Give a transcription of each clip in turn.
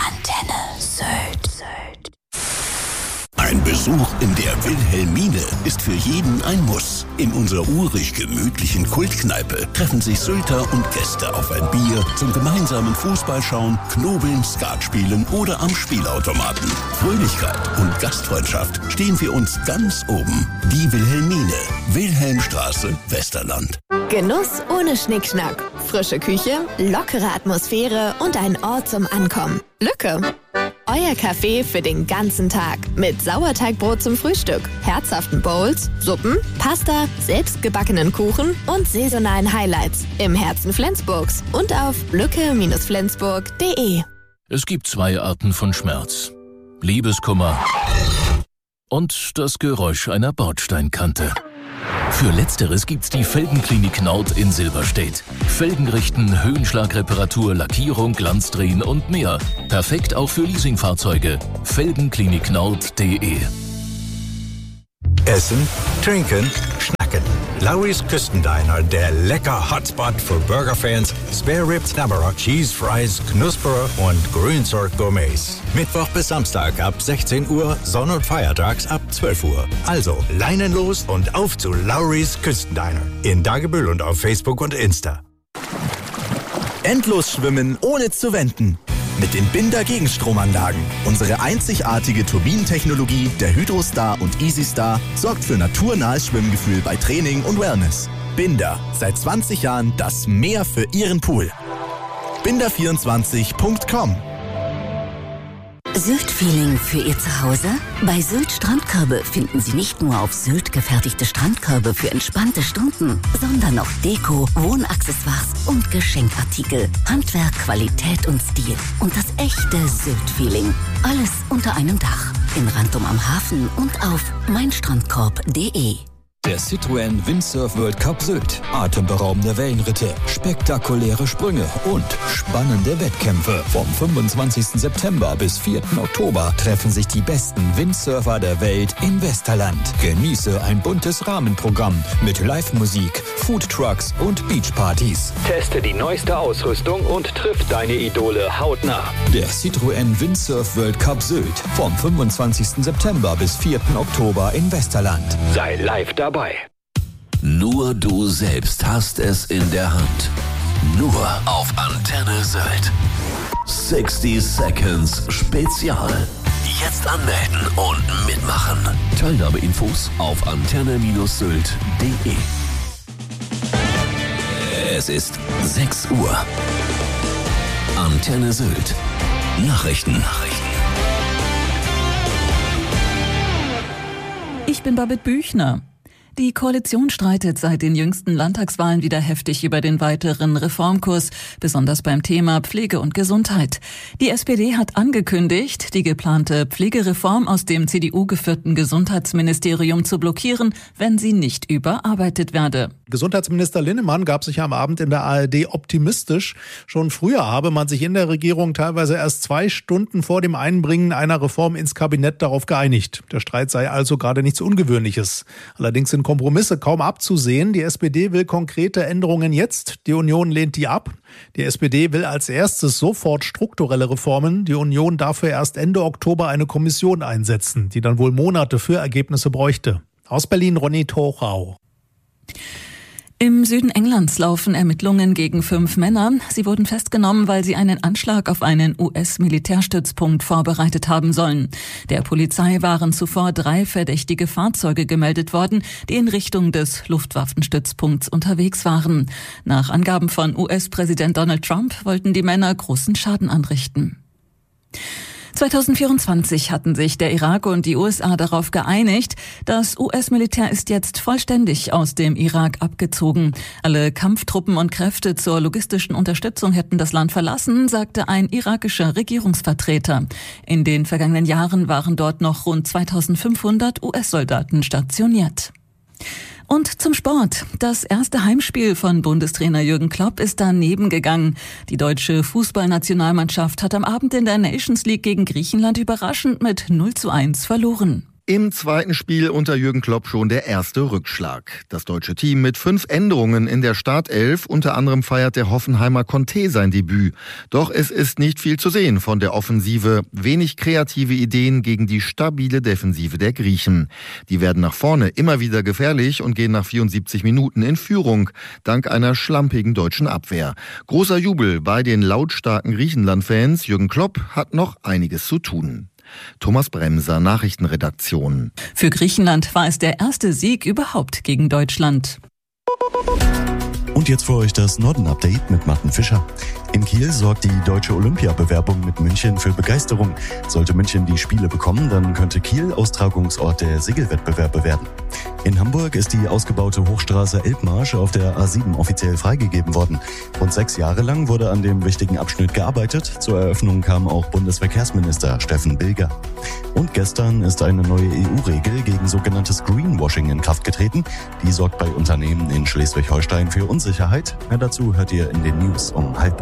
Antenne Sylt. Ein Besuch in der Wilhelmine ist für jeden ein Muss. In unserer urig gemütlichen Kultkneipe treffen sich Sylter und Gäste auf ein Bier zum gemeinsamen Fußballschauen, Knobeln, Skat spielen oder am Spielautomaten. Fröhlichkeit und Gastfreundschaft stehen für uns ganz oben. Die Wilhelmine, Wilhelmstraße, Westerland. Genuss ohne Schnickschnack. Frische Küche, lockere Atmosphäre und ein Ort zum Ankommen. Lücke. Euer Café für den ganzen Tag. Mit Sauerteigbrot zum Frühstück, herzhaften Bowls, Suppen, Pasta, selbstgebackenen Kuchen und saisonalen Highlights. Im Herzen Flensburgs und auf lücke-flensburg.de. Es gibt 2 Arten von Schmerz. Liebeskummer und das Geräusch einer Bordsteinkante. Für Letzteres gibt's die Felgenklinik Nord in Silberstedt. Felgen richten, Höhenschlagreparatur, Lackierung, Glanzdrehen und mehr. Perfekt auch für Leasingfahrzeuge. Felgenkliniknord.de. Essen, trinken, schnacken. Lowry's Küstendiner, der lecker Hotspot für Burgerfans, Spare Ribs, Knabberer, Cheese Fries, Knusperer und Grünzeug-Gourmets. Mittwoch bis Samstag ab 16 Uhr, Sonn- und Feiertags ab 12 Uhr. Also Leinen los und auf zu Lowry's Küstendiner. In Dagebüll und auf Facebook und Insta. Endlos schwimmen, ohne zu wenden. Mit den Binder Gegenstromanlagen. Unsere einzigartige Turbinentechnologie, der Hydrostar und EasyStar, sorgt für naturnahes Schwimmgefühl bei Training und Wellness. Binder, seit 20 Jahren das Meer für Ihren Pool. Binder24.com. Sylt-Feeling für Ihr Zuhause? Bei Sylt Strandkörbe finden Sie nicht nur auf Sylt gefertigte Strandkörbe für entspannte Stunden, sondern auch Deko, Wohnaccessoires und Geschenkartikel. Handwerk, Qualität und Stil. Und das echte Sylt-Feeling. Alles unter einem Dach. In Rantum am Hafen und auf meinstrandkorb.de. Der Citroën Windsurf World Cup Sylt. Atemberaubende Wellenritte, spektakuläre Sprünge und spannende Wettkämpfe. Vom 25. September bis 4. Oktober treffen sich die besten Windsurfer der Welt im Westerland. Genieße ein buntes Rahmenprogramm mit Live-Musik, Foodtrucks und Beachpartys. Teste die neueste Ausrüstung und triff deine Idole hautnah. Der Citroën Windsurf World Cup Sylt. Vom 25. September bis 4. Oktober im Westerland. Sei live dabei. Nur du selbst hast es in der Hand. Nur auf Antenne Sylt. 60 Seconds Spezial. Jetzt anmelden und mitmachen. Teilnahmeinfos auf antenne-sylt.de. Es ist 6 Uhr. Antenne Sylt. Nachrichten. Ich bin Babette Büchner. Die Koalition streitet seit den jüngsten Landtagswahlen wieder heftig über den weiteren Reformkurs, besonders beim Thema Pflege und Gesundheit. Die SPD hat angekündigt, die geplante Pflegereform aus dem CDU-geführten Gesundheitsministerium zu blockieren, wenn sie nicht überarbeitet werde. Gesundheitsminister Linnemann gab sich am Abend in der ARD optimistisch. Schon früher habe man sich in der Regierung teilweise erst 2 Stunden vor dem Einbringen einer Reform ins Kabinett darauf geeinigt. Der Streit sei also gerade nichts Ungewöhnliches. Allerdings sind Kompromisse kaum abzusehen. Die SPD will konkrete Änderungen jetzt. Die Union lehnt die ab. Die SPD will als erstes sofort strukturelle Reformen. Die Union dafür erst Ende Oktober eine Kommission einsetzen, die dann wohl Monate für Ergebnisse bräuchte. Aus Berlin Ronny Tochau. Im Süden Englands laufen Ermittlungen gegen 5 Männer. Sie wurden festgenommen, weil sie einen Anschlag auf einen US-Militärstützpunkt vorbereitet haben sollen. Der Polizei waren zuvor 3 verdächtige Fahrzeuge gemeldet worden, die in Richtung des Luftwaffenstützpunkts unterwegs waren. Nach Angaben von US-Präsident Donald Trump wollten die Männer großen Schaden anrichten. 2024 hatten sich der Irak und die USA darauf geeinigt, das US-Militär ist jetzt vollständig aus dem Irak abgezogen. Alle Kampftruppen und Kräfte zur logistischen Unterstützung hätten das Land verlassen, sagte ein irakischer Regierungsvertreter. In den vergangenen Jahren waren dort noch rund 2500 US-Soldaten stationiert. Und zum Sport. Das erste Heimspiel von Bundestrainer Jürgen Klopp ist daneben gegangen. Die deutsche Fußballnationalmannschaft hat am Abend in der Nations League gegen Griechenland überraschend mit 0:1 verloren. Im zweiten Spiel unter Jürgen Klopp schon der erste Rückschlag. Das deutsche Team mit 5 Änderungen in der Startelf. Unter anderem feiert der Hoffenheimer Conte sein Debüt. Doch es ist nicht viel zu sehen von der Offensive. Wenig kreative Ideen gegen die stabile Defensive der Griechen. Die werden nach vorne immer wieder gefährlich und gehen nach 74 Minuten in Führung, dank einer schlampigen deutschen Abwehr. Großer Jubel bei den lautstarken Griechenland-Fans. Jürgen Klopp hat noch einiges zu tun. Thomas Bremser, Nachrichtenredaktion. Für Griechenland war es der erste Sieg überhaupt gegen Deutschland. Und jetzt für euch das Norden-Update mit Martin Fischer. In Kiel sorgt die deutsche Olympiabewerbung mit München für Begeisterung. Sollte München die Spiele bekommen, dann könnte Kiel Austragungsort der Segelwettbewerbe werden. In Hamburg ist die ausgebaute Hochstraße Elbmarsch auf der A7 offiziell freigegeben worden. Rund 6 Jahre lang wurde an dem wichtigen Abschnitt gearbeitet. Zur Eröffnung kam auch Bundesverkehrsminister Steffen Bilger. Und gestern ist eine neue EU-Regel gegen sogenanntes Greenwashing in Kraft getreten. Die sorgt bei Unternehmen in Schleswig-Holstein für Unsicherheit. Mehr dazu hört ihr in den News um 12:30.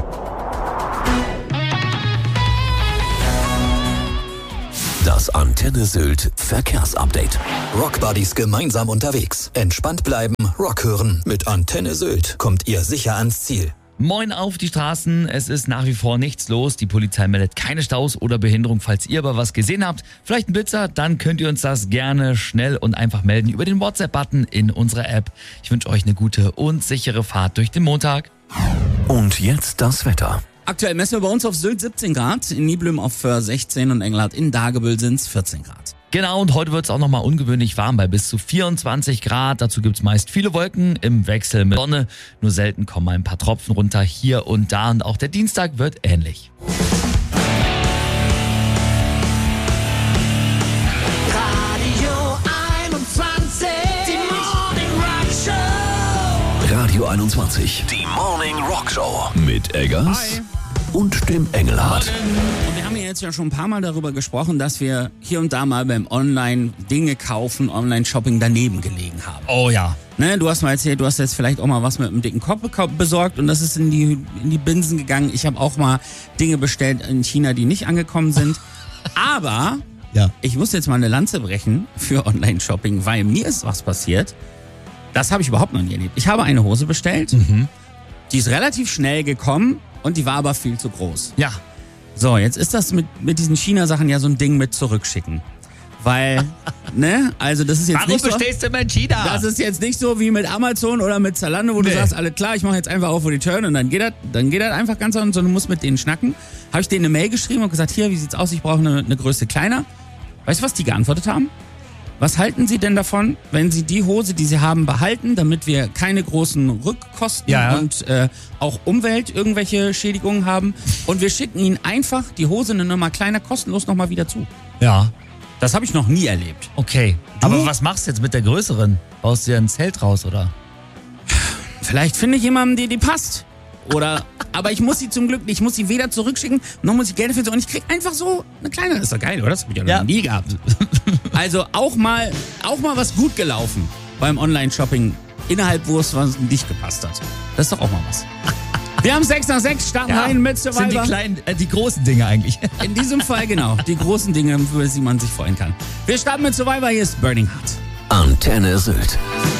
Das Antenne Sylt Verkehrsupdate. Rockbuddies gemeinsam unterwegs. Entspannt bleiben, Rock hören. Mit Antenne Sylt kommt ihr sicher ans Ziel. Moin auf die Straßen, es ist nach wie vor nichts los. Die Polizei meldet keine Staus oder Behinderung. Falls ihr aber was gesehen habt, vielleicht ein Blitzer, dann könnt ihr uns das gerne schnell und einfach melden über den WhatsApp-Button in unserer App. Ich wünsche euch eine gute und sichere Fahrt durch den Montag. Und jetzt das Wetter. Aktuell messen wir bei uns auf Sylt 17 Grad, in Niblum auf Föhr 16 und Engelhard in Dagebüll sind es 14 Grad. Genau, und heute wird es auch nochmal ungewöhnlich warm bei bis zu 24 Grad. Dazu gibt's meist viele Wolken im Wechsel mit Sonne. Nur selten kommen ein paar Tropfen runter hier und da. Und auch der Dienstag wird ähnlich. Radio 21, die Morning Rock Show. Radio 21, die Morning Rock Show. Mit Eggers und dem Engelhard. Und wir haben ja jetzt schon ein paar Mal darüber gesprochen, dass wir hier und da mal beim Online Dinge kaufen, Online-Shopping daneben gelegen haben. Oh ja. Ne, du hast mal erzählt, du hast jetzt vielleicht auch mal was mit einem dicken Kopf besorgt und das ist in die Binsen gegangen. Ich habe auch mal Dinge bestellt in China, die nicht angekommen sind. Aber ja, ich muss jetzt mal eine Lanze brechen für Online-Shopping, weil mir ist was passiert. Das habe ich überhaupt noch nie erlebt. Ich habe eine Hose bestellt, die ist relativ schnell gekommen und die war aber viel zu groß. Ja. So, jetzt ist das mit diesen China-Sachen ja so ein Ding mit zurückschicken. Weil, ne, also das ist jetzt Warum nicht so... Warum bestellst du immer in China? Das ist jetzt nicht so wie mit Amazon oder mit Zalando, wo du sagst, alles klar, ich mache jetzt einfach auf Return und dann geht das einfach ganz anders, sondern du musst mit denen schnacken. Habe ich denen eine Mail geschrieben und gesagt, hier, wie sieht's aus, ich brauche eine Größe kleiner. Weißt du, was die geantwortet haben? Was halten Sie denn davon, wenn Sie die Hose, die Sie haben, behalten, damit wir keine großen Rückkosten und auch Umwelt irgendwelche Schädigungen haben und wir schicken Ihnen einfach die Hose eine Nummer kleiner kostenlos nochmal wieder zu. Ja. Das habe ich noch nie erlebt. Okay. Aber was machst du jetzt mit der größeren? Baust du dir ein Zelt raus, oder? Vielleicht finde ich jemanden, die passt. Oder, aber ich muss sie zum Glück, ich muss sie weder zurückschicken, noch muss ich Geld dafür, und ich krieg einfach so eine kleine. Ist doch geil, oder? Das hab ich ja noch nie gehabt. Also auch mal was gut gelaufen beim Online-Shopping, innerhalb wo es was nicht gepasst hat. Das ist doch auch mal was. Wir haben 6 nach 6, starten rein mit Survivor. Das sind die kleinen, die großen Dinge eigentlich. In diesem Fall genau, die großen Dinge, über die man sich freuen kann. Wir starten mit Survivor, hier ist Burning Heart. Antenne Sylt.